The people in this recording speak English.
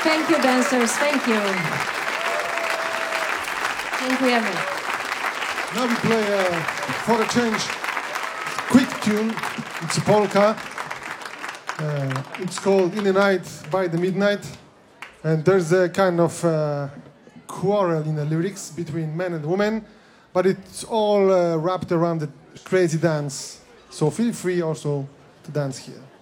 Thank you, dancers. Thank you. Dziękujemy. Now we play, for a change, quick tune. It's a polka. It's called In the Night by the Midnight. And there's a kind of quarrel in the lyrics between men and women, but it's all wrapped around the crazy dance. So feel free also to dance here.